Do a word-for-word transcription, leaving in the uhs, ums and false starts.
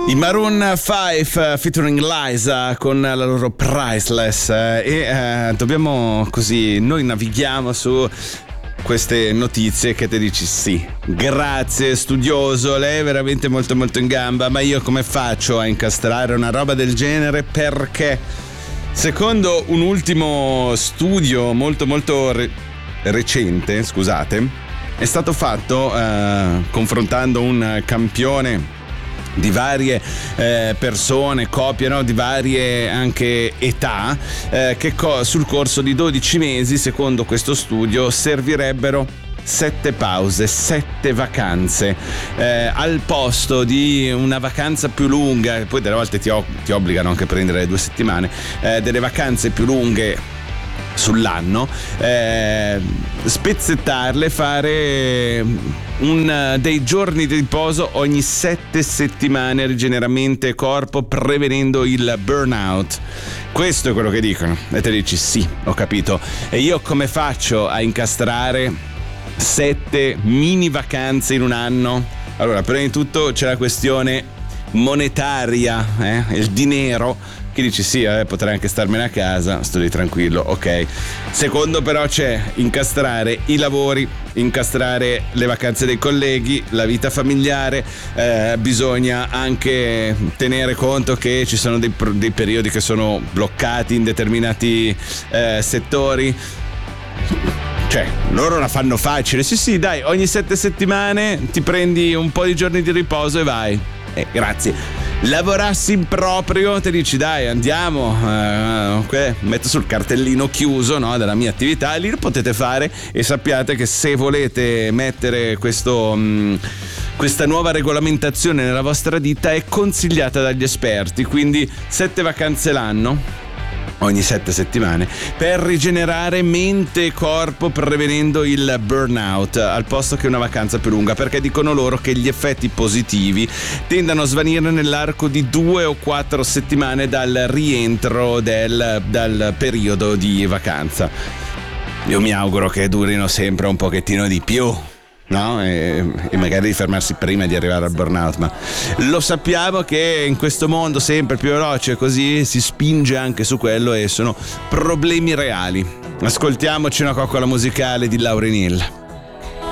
I Maroon cinque featuring Liza con la loro Priceless e eh, dobbiamo così, noi navighiamo su queste notizie che ti dici sì, grazie studioso, lei è veramente molto molto in gamba, ma io come faccio a incastrare una roba del genere? Perché secondo un ultimo studio molto molto re- recente, scusate, è stato fatto eh, confrontando un campione di varie eh, persone, coppie, no? Di varie anche età, eh, che co- sul corso di dodici mesi, secondo questo studio, servirebbero sette pause, sette vacanze, eh, al posto di una vacanza più lunga. Poi delle volte ti, o- ti obbligano anche a prendere due settimane, eh, delle vacanze più lunghe sull'anno, eh, spezzettarle, fare un, dei giorni di riposo ogni sette settimane, rigeneramento corpo, prevenendo il burnout. Questo è quello che dicono e te dici sì, ho capito, e io come faccio a incastrare sette mini vacanze in un anno? Allora, prima di tutto c'è la questione monetaria, eh? Il dinero, che dici sì, eh, potrei anche starmene a casa, sto lì tranquillo, ok. Secondo però c'è incastrare i lavori, incastrare le vacanze dei colleghi, la vita familiare, eh, bisogna anche tenere conto che ci sono dei, dei periodi che sono bloccati in determinati eh, settori. Cioè, loro la fanno facile, sì sì dai, ogni sette settimane ti prendi un po' di giorni di riposo e vai. Eh, grazie. Lavorassi in proprio, ti dici dai andiamo, eh, metto sul cartellino chiuso, no, della mia attività, lì lo potete fare, e sappiate che se volete mettere questo mh, questa nuova regolamentazione nella vostra ditta è consigliata dagli esperti, quindi sette vacanze l'anno ogni sette settimane per rigenerare mente e corpo, prevenendo il burnout, al posto che una vacanza più lunga, perché dicono loro che gli effetti positivi tendono a svanire nell'arco di due o quattro settimane dal rientro del, dal periodo di vacanza. Io mi auguro che durino sempre un pochettino di più, no? E, e magari di fermarsi prima di arrivare al burnout, ma lo sappiamo che in questo mondo sempre più veloce così si spinge anche su quello, e sono problemi reali. Ascoltiamoci una coccola musicale di Lauryn Hill.